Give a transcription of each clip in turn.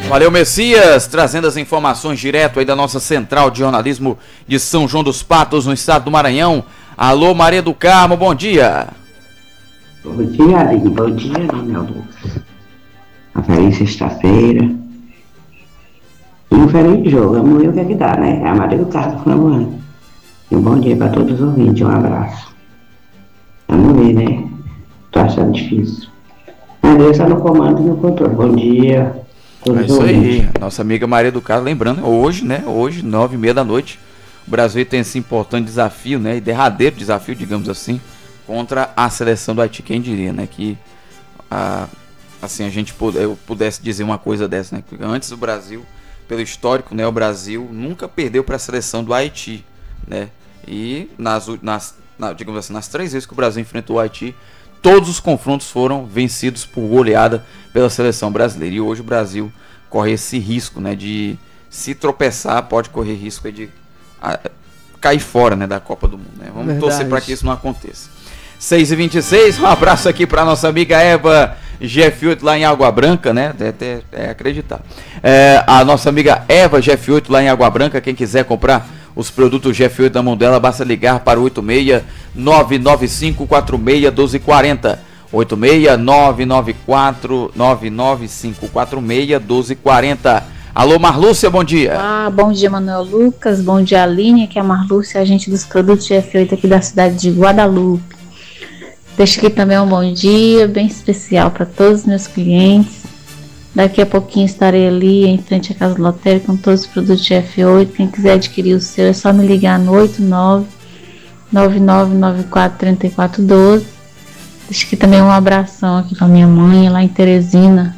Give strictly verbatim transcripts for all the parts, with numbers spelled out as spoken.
Valeu, Messias, trazendo as informações direto aí da nossa central de jornalismo de São João dos Patos, no estado do Maranhão. Alô, Maria do Carmo, bom dia. Bom dia, Aline. Bom dia, meu Lucas. Uma feliz sexta-feira. E um feliz jogo. Vamos ver o que é que dá, né? É a Maria do Carmo falando. E um bom dia para todos os ouvintes. Um abraço. Vamos ver, né? Tô achando difícil. Mas Deus está no comando e no controle. Bom dia. É isso aí, nossa amiga Maria do Carmo, lembrando, hoje, né, hoje, nove e meia da noite, o Brasil tem esse importante desafio, né, e derradeiro desafio, digamos assim, contra a seleção do Haiti. Quem diria, né, que, a, assim, a gente puder, eu pudesse dizer uma coisa dessa, né, porque antes do Brasil, pelo histórico, né, o Brasil nunca perdeu para a seleção do Haiti, né, e nas, nas, na, digamos assim, nas três vezes que o Brasil enfrentou o Haiti, todos os confrontos foram vencidos por goleada pela seleção brasileira. E hoje o Brasil corre esse risco, né, de se tropeçar, pode correr risco de a, cair fora, né, da Copa do Mundo. Né? Vamos Verdade. torcer para que isso não aconteça. seis e vinte e seis, um abraço aqui para nossa amiga Eva G F oito lá em Água Branca, né? É, é, é acreditar. É, a nossa amiga Eva G F oito lá em Água Branca, quem quiser comprar os produtos G F oito da mão dela, basta ligar para o oito seis nove nove cinco quatro seis um dois quatro zero. oito seis nove nove quatro nove nove cinco quatro seis um dois quatro zero. Alô, Marlúcia, bom dia. Ah, bom dia, Manuel Lucas, bom dia, Aline, aqui é a Marlúcia, agente dos produtos G F oito aqui da cidade de Guadalupe. Deixo aqui também um bom dia bem especial para todos os meus clientes. Daqui a pouquinho estarei ali em frente à Casa Lotérica com todos os produtos G F oito. Quem quiser adquirir o seu é só me ligar no oito nove nove nove nove quatro três quatro um dois. Deixo aqui também um abração aqui para minha mãe lá em Teresina.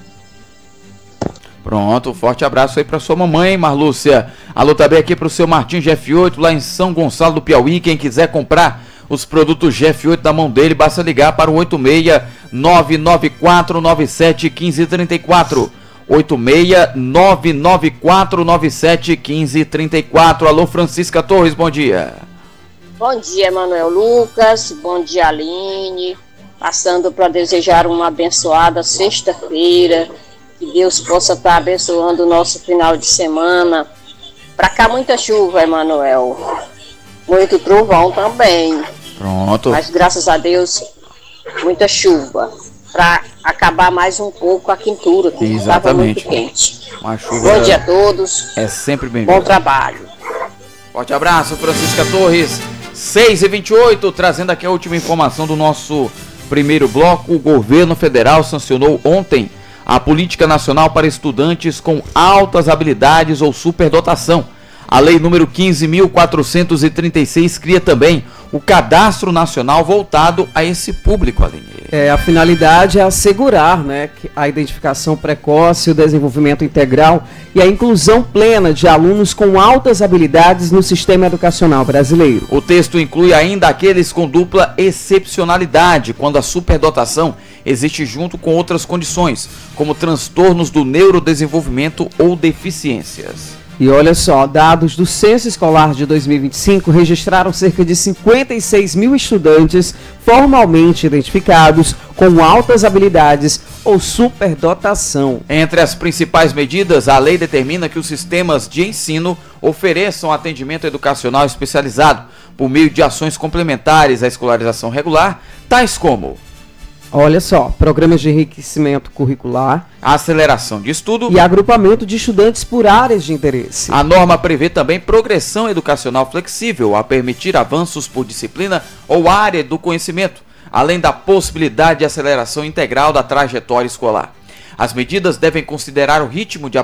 Pronto, um forte abraço aí para sua mamãe, Marlúcia. Alô também aqui para o seu Martim G F oito lá em São Gonçalo do Piauí. Quem quiser comprar os produtos G F oito da mão dele, basta ligar para o oito seis nove nove quatro nove sete um cinco três quatro. oito seis nove nove quatro nove sete um cinco três quatro. Alô, Francisca Torres, bom dia. Bom dia, Manuel Lucas. Bom dia, Aline. Passando para desejar uma abençoada sexta-feira. Que Deus possa estar abençoando o nosso final de semana. Para cá, muita chuva, Emanuel. Muito trovão também. Pronto. Mas graças a Deus, muita chuva. Para acabar mais um pouco a quintura, que estava muito quente. Uma chuva. Bom dia a todos. É sempre bem-vindo. Bom trabalho. Forte abraço, Francisca Torres. seis e vinte e oito, trazendo aqui a última informação do nosso primeiro bloco. O governo federal sancionou ontem a Política Nacional para Estudantes com Altas Habilidades ou Superdotação. A lei número quinze mil quatrocentos e trinta e seis cria também o Cadastro Nacional voltado a esse público, Aline. É, a finalidade é assegurar, né, a identificação precoce, o desenvolvimento integral e a inclusão plena de alunos com altas habilidades no sistema educacional brasileiro. O texto inclui ainda aqueles com dupla excepcionalidade, quando a superdotação existe junto com outras condições, como transtornos do neurodesenvolvimento ou deficiências. E olha só, dados do Censo Escolar de dois mil e vinte e cinco registraram cerca de cinquenta e seis mil estudantes formalmente identificados com altas habilidades ou superdotação. Entre as principais medidas, a lei determina que os sistemas de ensino ofereçam atendimento educacional especializado por meio de ações complementares à escolarização regular, tais como: olha só, programas de enriquecimento curricular, aceleração de estudo e agrupamento de estudantes por áreas de interesse. A norma prevê também progressão educacional flexível, a permitir avanços por disciplina ou área do conhecimento, além da possibilidade de aceleração integral da trajetória escolar. As medidas devem considerar o ritmo de